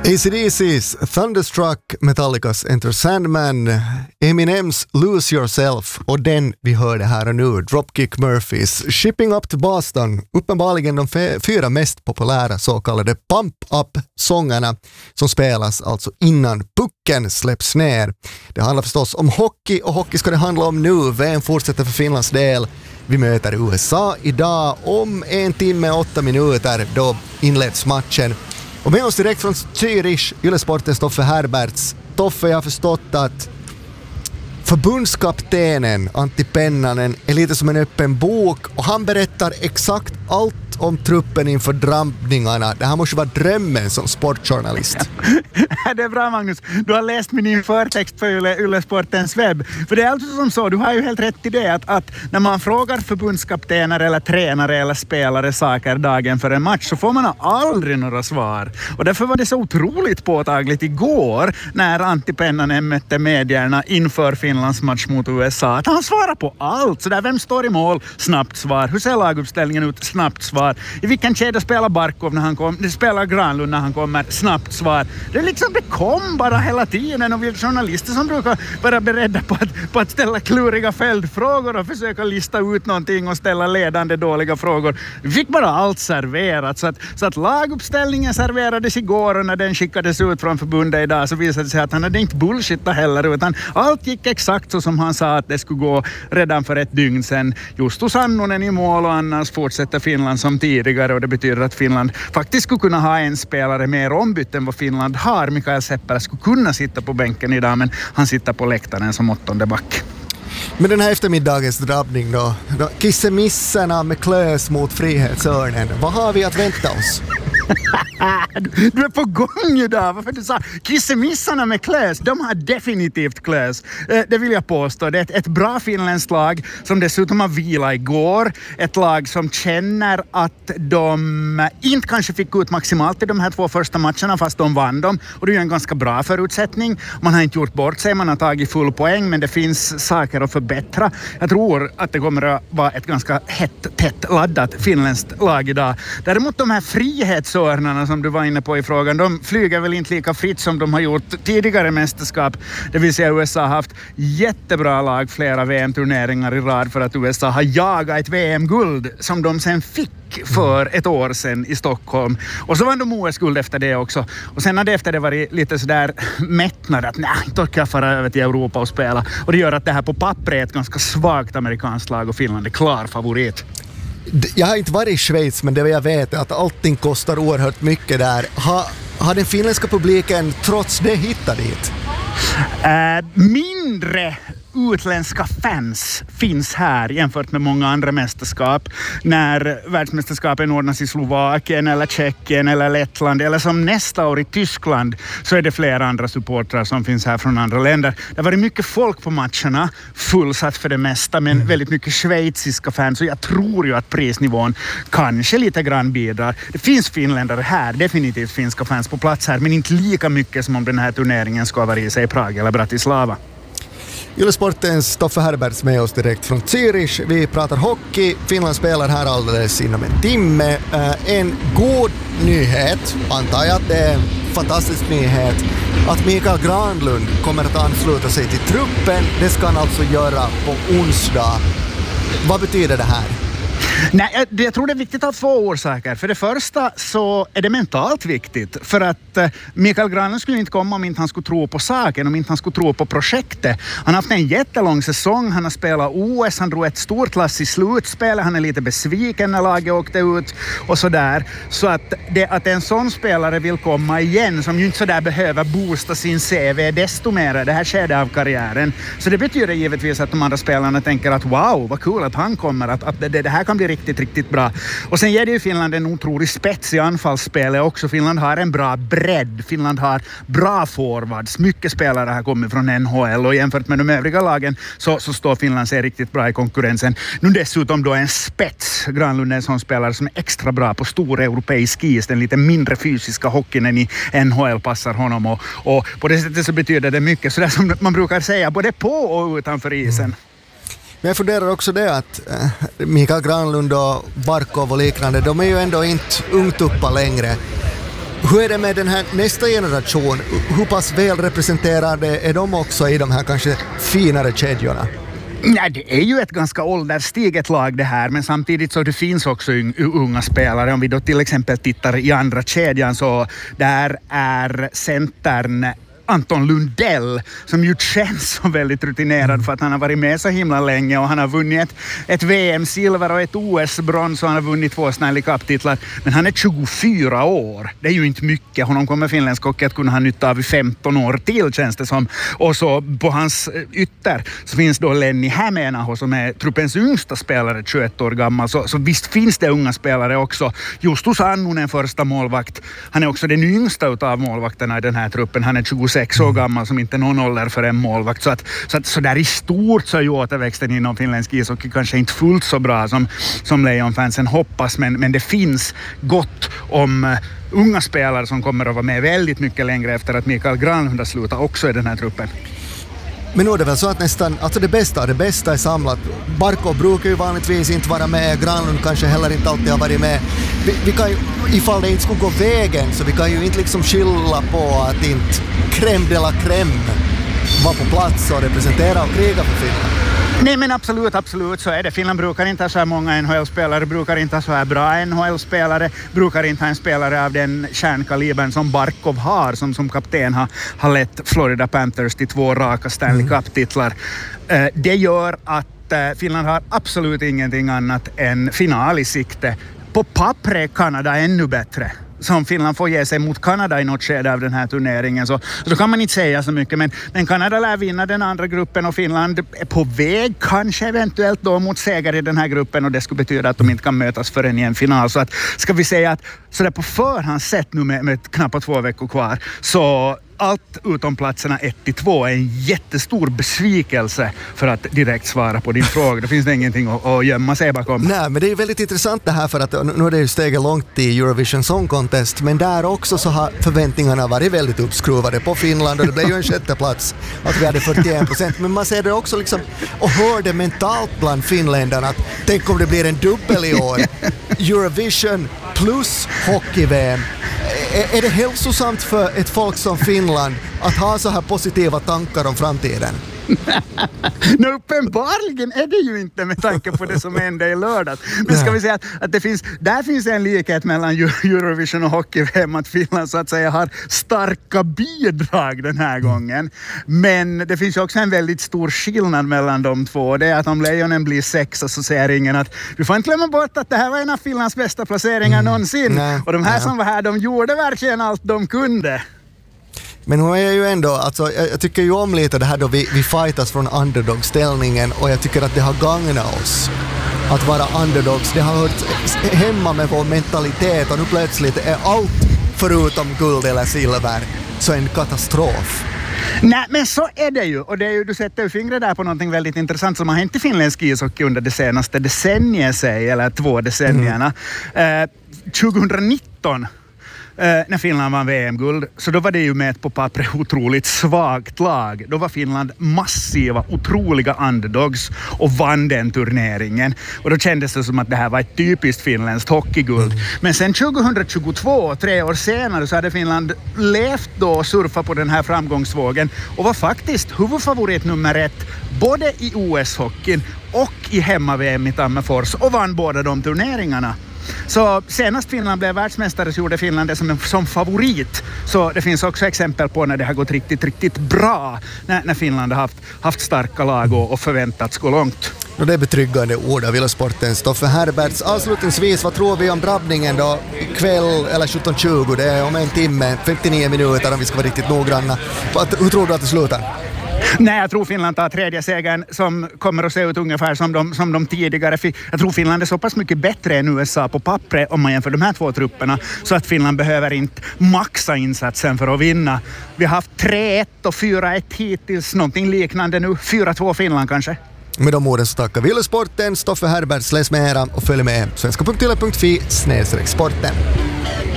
AC/DC's Thunderstruck, Metallicas Enter Sandman, Eminems Lose Yourself och den vi hörde här och nu, Dropkick Murphys Shipping Up to Boston, uppenbarligen de 4 mest populära så kallade pump-up-sångarna som spelas alltså innan pucken släpps ner. Det handlar förstås om hockey och hockey ska det handla om nu. VM fortsätter för Finlands del. Vi möter USA idag om 1 timme 8 minuter, då inleds matchen. Och med oss direkt från Zürich, Yle-sportens Toffe Herberts. Toffe, jag har förstått att förbundskaptenen Antti Pennanen är lite som en öppen bok och han berättar exakt allt om truppen inför drabbningarna. Det här måste vara drömmen som sportjournalist. Det är bra, Magnus. Du har läst min införtext på Yle-sportens webb. För det är alltså som så, du har ju helt rätt i det att när man frågar förbundskaptener eller tränare eller spelare saker dagen för en match så får man aldrig några svar. Och därför var det så otroligt påtagligt igår när Antti Pennanen mötte medierna inför Finlands match mot USA. Att han svarar på allt. Så där, vem står i mål? Snabbt svar. Hur ser laguppställningen ut? Snabbt svar. I vilken kedja spelar Barkov när han kommer? Det spelar Granlund när han kommer? Snabbt svar. Det kom bara hela tiden och vi journalister som brukar vara beredda på att ställa kluriga fältfrågor och försöka lista ut någonting och ställa ledande dåliga frågor. Vi fick bara allt serverat så att laguppställningen serverades igår och när den skickades ut från förbundet idag så visade det sig att han hade inte bullshittat heller utan allt gick exakt så som han sa att det skulle gå redan för ett dygn sedan. Just Sannonen i mål och annars fortsätter Finland som tidigare och det betyder att Finland faktiskt skulle kunna ha en spelare mer ombytt än vad Finland har. Mikael Seppälä skulle kunna sitta på bänken idag men han sitter på läktaren som 8:e back. Men den här eftermiddagens drabbning då kissemissarna med klös mot Frihetsörnen, vad har vi att vänta oss? Du är på gång idag. Varför du sa kissemissarna med klös? De har definitivt klös. Det vill jag påstå. Det är ett bra finländskt lag som dessutom har vila igår. Ett lag som känner att de inte kanske fick ut maximalt i de här 2 första matcherna fast de vann dem. Och det är ju en ganska bra förutsättning. Man har inte gjort bort sig, man har tagit full poäng men det finns saker att förbättra. Jag tror att det kommer att vara ett ganska tätt laddat finländskt lag idag. Däremot de här frihetsörnarna som du var inne på i frågan, de flyger väl inte lika fritt som de har gjort tidigare mästerskap. Det vill säga USA har haft jättebra lag flera VM-turneringar i rad för att USA har jagat ett VM-guld som de sen fick för ett år sedan i Stockholm. Och så vann de OS-guld efter det också. Och sen hade efter det varit lite sådär mättnad att nej, då kan jag fara över till Europa och spela. Och det gör att det här på pappret är ett ganska svagt amerikanskt lag och Finland är klar favorit. Jag har inte varit i Schweiz men det jag vet är att allting kostar oerhört mycket där. Har den finländska publiken trots det hittat dit? Mindre utländska fans finns här jämfört med många andra mästerskap. När världsmästerskapen ordnas i Slovakien eller Tjeckien eller Lettland eller som nästa år i Tyskland så är det flera andra supportrar som finns här från andra länder. Det har varit mycket folk på matcherna, fullsatt för det mesta men väldigt mycket schweiziska fans och jag tror ju att prisnivån kanske lite grann bidrar. Det finns finländare här, definitivt finska fans på plats här men inte lika mycket som om den här turneringen ska vara i sig Prag eller Bratislava. Yle-sportens Toffe Herberts med oss direkt från Zürich. Vi pratar hockey. Finland spelar här alldeles inom en timme. En god nyhet, antar jag att det är en fantastisk nyhet, att Mikael Granlund kommer att ansluta sig till truppen. Det ska han alltså göra på onsdag. Vad betyder det här? Nej, jag tror det är viktigt av 2 orsaker. För det första så är det mentalt viktigt. För att Mikael Granlund skulle inte komma om inte han skulle tro på saken, om inte han skulle tro på projektet. Han har haft en jättelång säsong, han har spelat OS, han drog ett stort lass i slutspelet, han är lite besviken när laget åkte ut och sådär. Så att en sån spelare vill komma igen som ju inte sådär behöver boosta sin CV desto mer det här skedet av karriären. Så det betyder givetvis att de andra spelarna tänker att wow, vad kul att han kommer, att det här kan bli riktigt, riktigt bra. Och sen ger det ju Finland en otrolig spets i anfallsspelet också. Finland har en bra bredd. Finland har bra forwards. Mycket spelare har kommit från NHL och jämfört med de övriga lagen så står Finland sig riktigt bra i konkurrensen. Nu dessutom då en spets. Granlund är en sån spelare som är extra bra på stor europeisk is. Den lite mindre fysiska hockeyn än i NHL passar honom och på det sättet så betyder det mycket. Så där som man brukar säga, både på och utanför isen. Men jag funderar också det att Mikael Granlund och Barkov och liknande, de är ju ändå inte ungtuppa längre. Hur är det med den här nästa generation? Hur pass väl representerade är de också i de här kanske finare kedjorna? Nej, det är ju ett ganska ålderstiget lag det här, men samtidigt så det finns också unga spelare. Om vi då till exempel tittar i andra kedjan så där är centern Anton Lundell som ju känns som väldigt rutinerad för att han har varit med så himla länge och han har vunnit ett VM-silver och ett OS-brons och han har vunnit 2 Stanley Cup-titlar. Men han är 24 år. Det är ju inte mycket. Honom kommer finländsk hockey att kunna ha nytta av i 15 år till känns det som. Och så på hans ytter så finns då Lenny Hämeenaho som är truppens yngsta spelare, 21 år gammal. Så visst finns det unga spelare också. Justus Annunen, första målvakt. Han är också den yngsta utav målvakterna i den här truppen. Han är 26 år gammal som inte någon ålder för en målvakt. Så där i stort så är ju återväxten inom finländsk ishockey kanske inte fullt så bra som Lejonfansen hoppas. Men det finns gott om unga spelare som kommer att vara med väldigt mycket längre efter att Mikael Granlund har slutat också i den här truppen. Men nu är det väl så att nästan, alltså det bästa är samlat. Barkov brukar ju vanligtvis inte vara med, Granlund kanske heller inte alltid har varit med. Vi kan ju, ifall det inte skulle gå vägen, så vi kan ju inte liksom skylla på att inte crème de la crème var på plats och representera och kriga för Finland. Nej, men absolut så är det. Finland brukar inte ha så här många NHL-spelare, brukar inte ha så här bra NHL-spelare, brukar inte ha en spelare av den kärnkalibern som Barkov har, som kapten har lett Florida Panthers till 2 raka Stanley Cup-titlar. Det gör att Finland har absolut ingenting annat än final i sikte. På pappret Kanada ännu bättre. Som Finland får ge sig mot Kanada i något skede av den här turneringen. Så då kan man inte säga så mycket. Men Kanada lär vinna den andra gruppen och Finland är på väg kanske eventuellt då mot seger i den här gruppen. Och det skulle betyda att de inte kan mötas förrän i en final. Så att, ska vi säga att sådär på förhand sett nu med knappt 2 veckor kvar så allt utom platserna 1-2 är en jättestor besvikelse för att direkt svara på din fråga. Det finns det ingenting att gömma sig bakom. Nej, men det är väldigt intressant det här för att nu är det ju steget långt i Eurovision Song Contest, men där också så har förväntningarna varit väldigt uppskruvade på Finland och det blev ju en 6:e plats att vi hade 41%. Men man ser det också liksom och hör det mentalt bland finländarna att tänk om det blir en dubbel i år. Eurovision plus hockey-VM. Är det hälsosamt för ett folk som Finland att ha så här positiva tankar om framtiden? No, uppenbarligen är det ju inte med tanke på det som hände i lördag. Men ska vi säga att där finns en likhet mellan Eurovision och hockey-VM, att Finland så att säga har starka bidrag den här gången. Men det finns också en väldigt stor skillnad mellan de två. Det är att om Lejonen blir 6 så säger ingen att du får inte glömma bort att det här var en av Finlands bästa placeringar någonsin. Nej, och de här som var här, de gjorde verkligen allt de kunde. Men hon är ju ändå, alltså, jag tycker ju om lite det här då vi fightas från underdog-ställningen och jag tycker att det har gagnat oss att vara underdogs. Det har hört hemma med vår mentalitet och nu plötsligt är allt förutom guld eller silver så en katastrof. Nej, men så är det ju. Och det är ju, du sätter ju fingret där på någonting väldigt intressant som har hänt i finländsk ishockey under det senaste decenniet, eller 2 decennierna. 2019 när Finland vann VM-guld, så då var det ju med på pappret otroligt svagt lag. Då var Finland massiva, otroliga underdogs och vann den turneringen. Och då kändes det som att det här var ett typiskt finländskt hockeyguld. Men sen 2022, 3 år senare, så hade Finland levt då och surfat på den här framgångsvågen och var faktiskt huvudfavorit nummer 1 både i OS-hockeyn och i hemma-VM i Tammerfors och vann båda de turneringarna. Så senast Finland blev världsmästare så gjorde Finland det som favorit. Så det finns också exempel på när det har gått riktigt, riktigt bra när Finland har haft starka lag och förväntats gå långt. Och det är betryggande ord av Ylesportens Stoffe Herberts. Avslutningsvis, vad tror vi om drabbningen då? Ikväll eller 17:20, det är om en timme, 59 minuter om vi ska vara riktigt noggranna. Hur tror du att det slutar? Nej, jag tror Finland tar 3:e segern som kommer att se ut ungefär som de tidigare. Jag tror Finland är så pass mycket bättre än USA på pappret om man jämför de här 2 trupperna, så att Finland behöver inte maxa insatsen för att vinna. Vi har haft 3-1 och 4-1 hittills, någonting liknande nu. 4-2 Finland kanske. Med de orden så tackar vi Ylesporten, Stoffe Herberts, läs mera och följ med svenska.yle.fi/sporten.